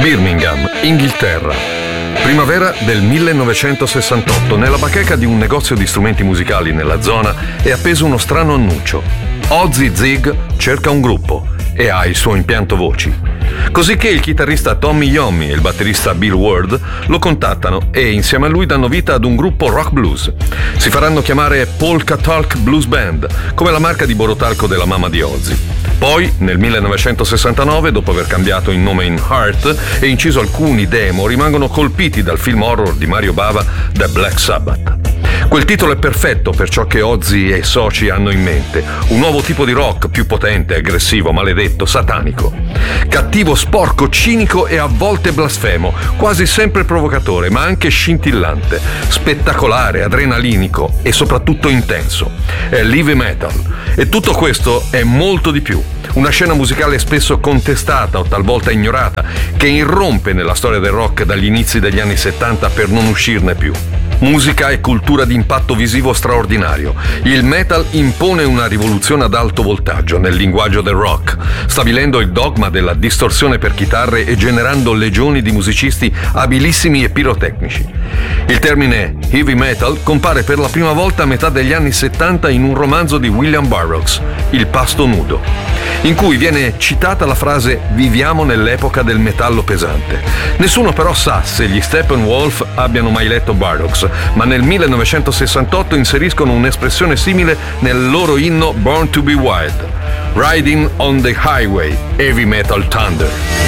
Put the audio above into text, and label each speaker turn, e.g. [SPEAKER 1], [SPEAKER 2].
[SPEAKER 1] Birmingham, Inghilterra. Primavera del 1968. Nella bacheca di un negozio di strumenti musicali nella zona è appeso uno strano annuncio. Ozzy Zig cerca un gruppo e ha il suo impianto voci. Cosicché il chitarrista Tommy Iommi e il batterista Bill Ward lo contattano e insieme a lui danno vita ad un gruppo rock blues. Si faranno chiamare Polka Talk Blues Band, come la marca di Borotalco della mamma di Ozzy. Poi, nel 1969, dopo aver cambiato il nome in Heart e inciso alcuni demo, rimangono colpiti dal film horror di Mario Bava, The Black Sabbath. Quel titolo è perfetto per ciò che Ozzy e i soci hanno in mente. Un nuovo tipo di rock più potente, aggressivo, maledetto, satanico. Cattivo, sporco, cinico e a volte blasfemo, quasi sempre provocatore, ma anche scintillante, spettacolare, adrenalinico e soprattutto intenso. È heavy metal. E tutto questo è molto di più. Una scena musicale spesso contestata o talvolta ignorata, che irrompe nella storia del rock dagli inizi degli anni 70 per non uscirne più. Musica e cultura di impatto visivo straordinario. Il metal impone una rivoluzione ad alto voltaggio nel linguaggio del rock, stabilendo il dogma della distorsione per chitarre e generando legioni di musicisti abilissimi e pirotecnici. Il termine heavy metal compare per la prima volta a metà degli anni 70 in un romanzo di William Burroughs, Il pasto nudo, in cui viene citata la frase "viviamo nell'epoca del metallo pesante". Nessuno però sa se gli Steppenwolf abbiano mai letto Burroughs, ma nel 1968 inseriscono un'espressione simile nel loro inno Born to be Wild. Riding on the Highway, Heavy Metal Thunder.